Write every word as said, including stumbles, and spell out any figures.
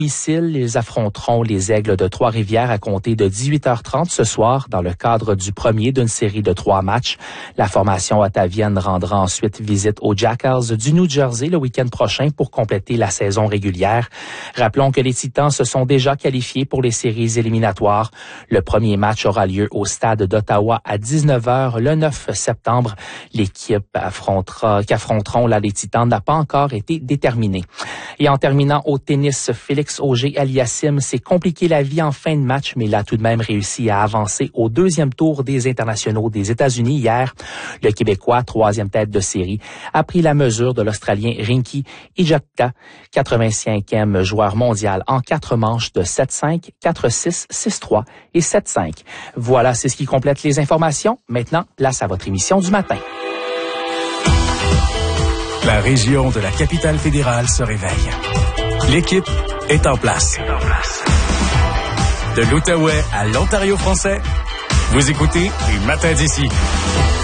domicile, ils affronteront les Aigles de Trois-Rivières à compter de dix-huit heures trente ce soir dans le cadre du premier d'une série de trois matchs. La formation ottavienne rendra ensuite visite aux Jackals du New Jersey le week-end prochain pour compléter la saison régulière. Rappelons que les Titans se sont déjà qualifiés pour les séries éliminatoires. Le premier match aura lieu au stade d'Ottawa à dix-neuf heures le neuf septembre. L'équipe affrontera, qu'affronteront là les Titans n'a pas encore été déterminée. Et en terminant au tennis, Félix Auger-Aliassime s'est compliqué la vie en fin de match, mais il a tout de même réussi à avancer au deuxième tour des internationaux des États-Unis hier. Le Québécois, troisième tête de série, a pris la mesure de l'Australien Rinky Ijekta, quatre-vingt-cinquième joueur mondial en quatre manches de sept cinq, quatre six, six trois et sept cinq. Voilà, c'est ce qui complète les informations. Maintenant, place à votre émission du matin. La région de la capitale fédérale se réveille. L'équipe est en place. De l'Outaouais à l'Ontario français, vous écoutez les Matins d'ici.